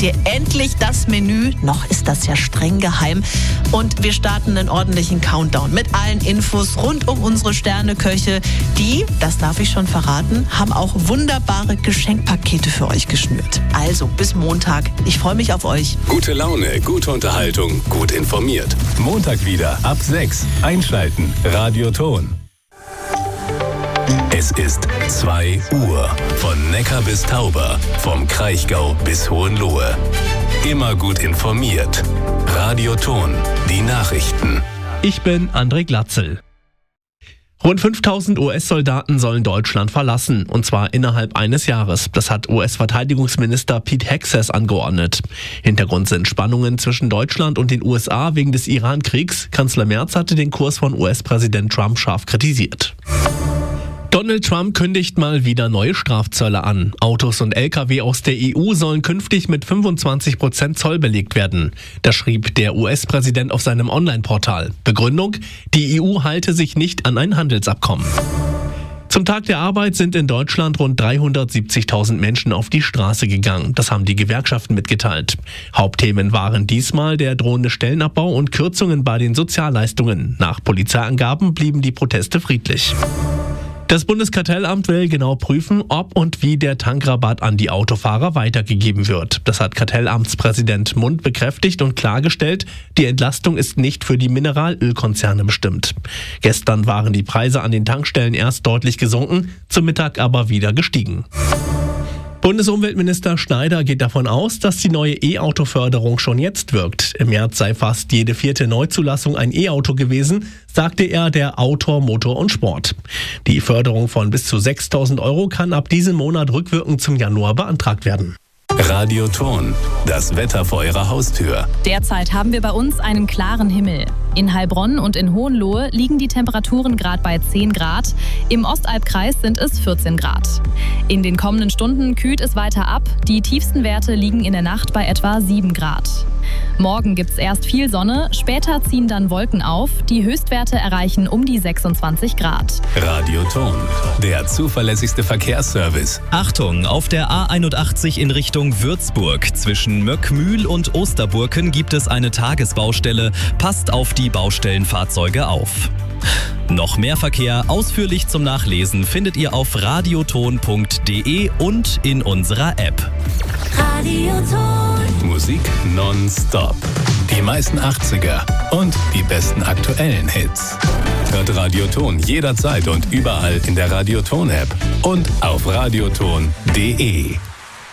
ihr endlich das Menü. Noch ist das ja streng geheim. Und wir starten einen ordentlichen Countdown mit allen Infos rund um unsere Sterneköche. Die, das darf ich schon verraten, haben auch wunderbare Geschenkpakete für euch geschnürt. Also bis Montag. Ich freue mich auf euch. Gute Laune, gute Unterhaltung, gut informiert. Montag wieder ab 6. Einschalten. Radioton. Es ist 2 Uhr. Von Neckar bis Tauber, vom Kraichgau bis Hohenlohe. Immer gut informiert. Radioton, die Nachrichten. Ich bin André Glatzel. Rund 5000 US-Soldaten sollen Deutschland verlassen, und zwar innerhalb eines Jahres. Das hat US-Verteidigungsminister Pete Hegseth angeordnet. Hintergrund sind Spannungen zwischen Deutschland und den USA wegen des Iran-Kriegs. Kanzler Merz hatte den Kurs von US-Präsident Trump scharf kritisiert. Donald Trump kündigt mal wieder neue Strafzölle an. Autos und Lkw aus der EU sollen künftig mit 25% Zoll belegt werden. Das schrieb der US-Präsident auf seinem Online-Portal. Begründung: Die EU halte sich nicht an ein Handelsabkommen. Zum Tag der Arbeit sind in Deutschland rund 370.000 Menschen auf die Straße gegangen. Das haben die Gewerkschaften mitgeteilt. Hauptthemen waren diesmal der drohende Stellenabbau und Kürzungen bei den Sozialleistungen. Nach Polizeiangaben blieben die Proteste friedlich. Das Bundeskartellamt will genau prüfen, ob und wie der Tankrabatt an die Autofahrer weitergegeben wird. Das hat Kartellamtspräsident Mund bekräftigt und klargestellt, die Entlastung ist nicht für die Mineralölkonzerne bestimmt. Gestern waren die Preise an den Tankstellen erst deutlich gesunken, zum Mittag aber wieder gestiegen. Bundesumweltminister Schneider geht davon aus, dass die neue E-Auto-Förderung schon jetzt wirkt. Im März sei fast jede 4. Neuzulassung ein E-Auto gewesen, sagte er der Autor, Motor und Sport. Die Förderung von bis zu 6.000 € kann ab diesem Monat rückwirkend zum Januar beantragt werden. Radioton, das Wetter vor Ihrer Haustür. Derzeit haben wir bei uns einen klaren Himmel. In Heilbronn und in Hohenlohe liegen die Temperaturen gerade bei 10 Grad. Im Ostalbkreis sind es 14 Grad. In den kommenden Stunden kühlt es weiter ab. Die tiefsten Werte liegen in der Nacht bei etwa 7 Grad. Morgen gibt es erst viel Sonne, später ziehen dann Wolken auf. Die Höchstwerte erreichen um die 26 Grad. Radioton, der zuverlässigste Verkehrsservice. Achtung, auf der A81 in Richtung Würzburg. Zwischen Möckmühl und Osterburken gibt es eine Tagesbaustelle. Passt auf die Baustellenfahrzeuge auf. Noch mehr Verkehr ausführlich zum Nachlesen findet ihr auf radioton.de und in unserer App. Radioton. Musik nonstop. Die meisten 80er und die besten aktuellen Hits. Hört Radioton jederzeit und überall in der Radioton-App und auf radioton.de.